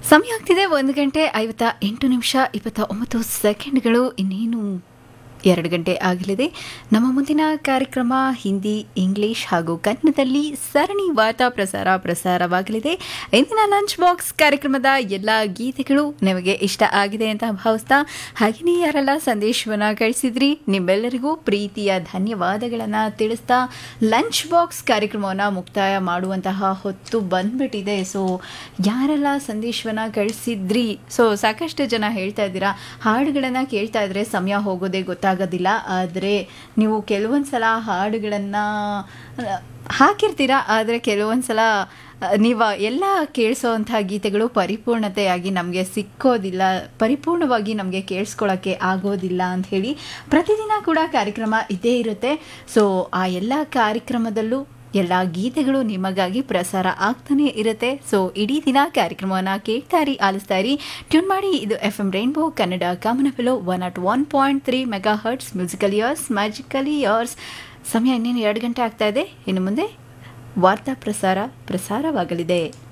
ಸಮಯ ಆಗ್ತಿದೆ 1 ಗಂಟೆ 58 ನಿಮಿಷ 29 ಸೆಕೆಂಡ್ಗಳು. ಇನ್ನೇನು 2 ಗಂಟೆ ಆಗಲಿದೆ. ನಮ್ಮ ಮುಂದಿನ ಕಾರ್ಯಕ್ರಮ ಹಿಂದಿ, ಇಂಗ್ಲಿಷ್ ಹಾಗೂ ಕನ್ನಡದಲ್ಲಿ ಸರಣಿ ವಾರ್ತಾ ಪ್ರಸಾರವಾಗಲಿದೆ. ಇಂದಿನ ಲಂಚ್ ಬಾಕ್ಸ್ ಕಾರ್ಯಕ್ರಮದ ಎಲ್ಲ ಗೀತೆಗಳು ನಿಮಗೆ ಇಷ್ಟ ಆಗಿದೆ ಅಂತ ಭಾವಿಸ್ತಾ, ಹಾಗೆಯೇ ಯಾರೆಲ್ಲ ಸಂದೇಶವನ್ನು ಕಳಿಸಿದ್ರಿ ನಿಮ್ಮೆಲ್ಲರಿಗೂ ಪ್ರೀತಿಯ ಧನ್ಯವಾದಗಳನ್ನು ತಿಳಿಸ್ತಾ ಲಂಚ್ ಬಾಕ್ಸ್ ಕಾರ್ಯಕ್ರಮವನ್ನು ಮುಕ್ತಾಯ ಮಾಡುವಂತಹ ಹೊತ್ತು ಬಂದ್ಬಿಟ್ಟಿದೆ. ಸೊ ಯಾರೆಲ್ಲ ಸಂದೇಶವನ್ನು ಕಳಿಸಿದ್ರಿ, ಸಾಕಷ್ಟು ಜನ ಹೇಳ್ತಾ ಇದ್ದೀರಾ ಹಾಡುಗಳನ್ನು ಕೇಳ್ತಾ ಇದ್ರೆ ಸಮಯ ಹೋಗೋದೇ ಗೊತ್ತಾಗೋದಿಲ್ಲ. ಆದರೆ ನೀವು ಕೆಲವೊಂದ್ಸಲ ಹಾಡುಗಳನ್ನು ಹಾಕಿರ್ತೀರಾ, ಆದರೆ ಕೆಲವೊಂದ್ಸಲ ನೀವು ಎಲ್ಲ ಕೇಳಿಸೋವಂಥ ಗೀತೆಗಳು ಪರಿಪೂರ್ಣತೆಯಾಗಿ ನಮಗೆ ಸಿಕ್ಕೋದಿಲ್ಲ, ಪರಿಪೂರ್ಣವಾಗಿ ನಮಗೆ ಕೇಳಿಸ್ಕೊಳ್ಳೋಕ್ಕೆ ಆಗೋದಿಲ್ಲ ಅಂಥೇಳಿ ಪ್ರತಿದಿನ ಕೂಡ ಕಾರ್ಯಕ್ರಮ ಇದ್ದೇ ಇರುತ್ತೆ. ಸೊ ಆ ಎಲ್ಲ ಕಾರ್ಯಕ್ರಮದಲ್ಲೂ ಎಲ್ಲ ಗೀತೆಗಳು ನಿಮಗಾಗಿ ಪ್ರಸಾರ ಆಗ್ತಾನೆ ಇರುತ್ತೆ. ಸೊ ಇಡೀ ದಿನ ಕಾರ್ಯಕ್ರಮವನ್ನು ಆಲಿಸ್ತಾ ಇರಿ, ಟ್ಯೂನ್ ಮಾಡಿ. ಇದು FM ರೈನ್ಬೋ ಕನ್ನಡ ಕಾಮನಬಿಲ್ಲು 101.3 megahertz. Musical years magically years. ಸಮಯ ಇನ್ನೇನು 2 ಗಂಟೆ ಆಗ್ತಾ ಇದೆ. ಇನ್ನು ಮುಂದೆ ವಾರ್ತಾ ಪ್ರಸಾರವಾಗಲಿದೆ.